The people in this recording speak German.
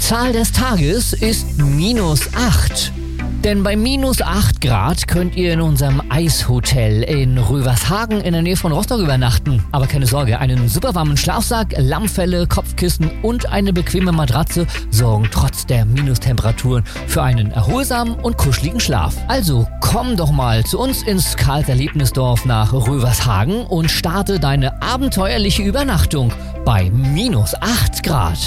Zahl des Tages ist -8. Denn bei -8 Grad könnt ihr in unserem Eishotel in Rövershagen in der Nähe von Rostock übernachten. Aber keine Sorge, einen super warmen Schlafsack, Lammfelle, Kopfkissen und eine bequeme Matratze sorgen trotz der Minustemperaturen für einen erholsamen und kuscheligen Schlaf. Also komm doch mal zu uns ins Karls Erlebnisdorf nach Rövershagen und starte deine abenteuerliche Übernachtung bei -8 Grad.